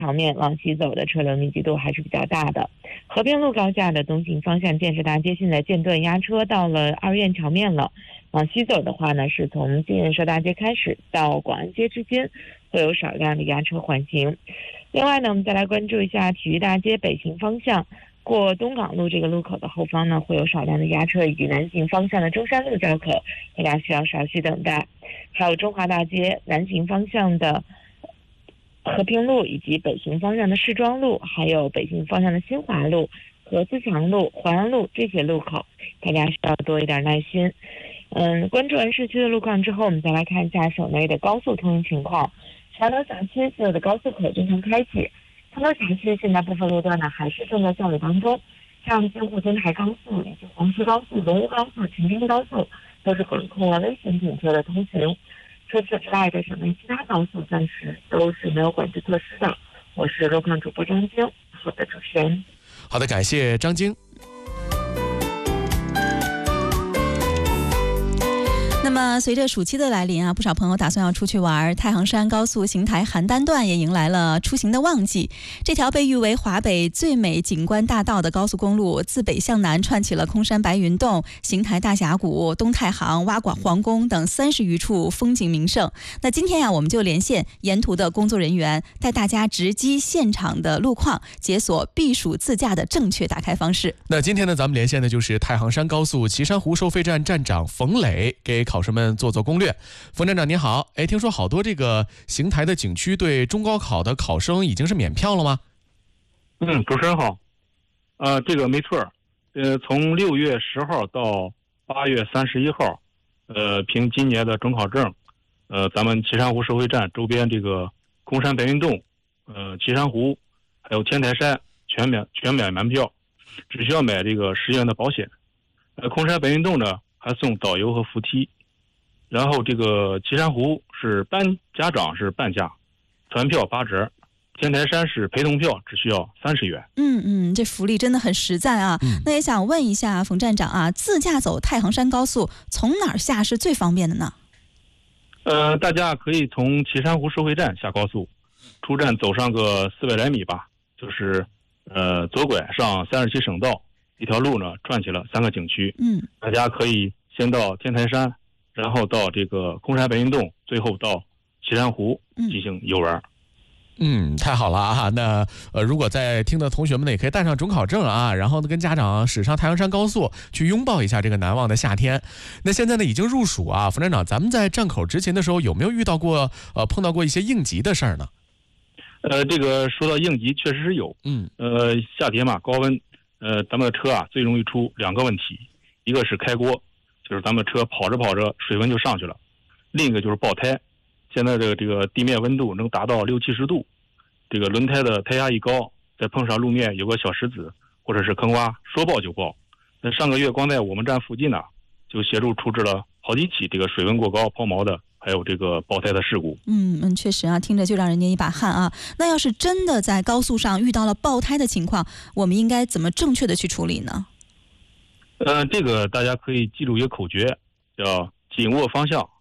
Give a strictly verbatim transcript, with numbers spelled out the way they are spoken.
桥面往西走的车流密集度还是比较大的。和平路高架的东行方向建设大街现在间断压车到了二院桥面了，往西走的话呢，是从建设大街开始到广安街之间会有少量的压车缓行。另外呢，我们再来关注一下体育大街北行方向过东港路这个路口的后方呢，会有少量的压车，以及南行方向的中山路交口，大家需要稍息等待。还有中华大街南行方向的和平路，以及北行方向的市庄路，还有北行方向的新华路和自强路、淮安路这些路口，大家需要多一点耐心。嗯，关注完市区的路况之后，我们再来看一下省内的高速通行情况。长岛辖区所有的高速口正常开启，长岛辖区现在部分路段呢还是正在效力当中，像京沪京台高速以及黄石高速、龙武高速、秦滨高速都是管控了危险品车的通行。除此之外的省内其他高速暂时都是没有管制措施的。我是路况主播张晶，我的主持人。 好的，感谢张晶。 那么随着暑期的来临啊，不少朋友打算要出去玩，太行山高速邢台邯郸段也迎来了出行的旺季。这条被誉为华北最美景观大道的高速公路，自北向南串起了空山白云洞、邢台大峡谷、东太行、蛙广皇宫等三十余处风景名胜。那今天呀、啊，我们就连线沿途的工作人员，带大家直击现场的路况，解锁避暑自驾的正确打开方式。 那今天呢，咱们连线的就是太行山高速岐山湖收费站站长冯磊，给考生们做做攻略。冯站长您好，哎，听说好多这个邢台的景区对中高考的考生已经是免票了吗？ 嗯，主持人好。呃，这个没错。呃，从六月十号到八月三十一号，呃，凭今年的准考证，呃，咱们岐山湖收费站周边这个空山白云洞、呃，岐山湖，还有天台山全免全免门票，只需要买这个十元的保险。呃，空山白云洞呢还送导游和扶梯。然后这个岐山湖是半家长是半价，团票八折，天台山是陪同票，只需要三十元。 嗯嗯，这福利真的很实在啊。嗯、那也想问一下冯站长啊，自驾走太行山高速从哪儿下是最方便的呢？ 呃，大家可以从岐山湖收费站下高速，出站走上个四百来米吧，就是呃左拐上三十七省道，一条路呢串起了三个景区。嗯，大家可以先到天台山，然后到这个空山白云洞，最后到岐山湖进行游玩。 嗯，太好了啊！那呃，如果在听的同学们呢，也可以带上准考证啊，然后呢跟家长驶上太行山高速去拥抱一下这个难忘的夏天。那现在呢已经入暑啊，冯站长，咱们在站口执勤的时候有没有遇到过呃碰到过一些应急的事儿呢？ 呃，这个说到应急，确实是有。嗯，呃，夏天嘛，高温，呃，咱们的车啊最容易出两个问题，一个是开锅，就是咱们车跑着跑着水温就上去了；另一个就是爆胎。现在的这个地面温度能达到六七十度，这个轮胎的胎压一高，再碰上路面有个小石子或者是坑洼，说爆就爆。那上个月光在我们站附近呢，就协助处置了好几起这个水温过高抛锚的，还有这个爆胎的事故。 嗯嗯，确实啊，听着就让人捏一把汗啊。那要是真的在高速上遇到了爆胎的情况，我们应该怎么正确的去处理呢？ 呃，这个大家可以记住一个口诀，叫紧握方向，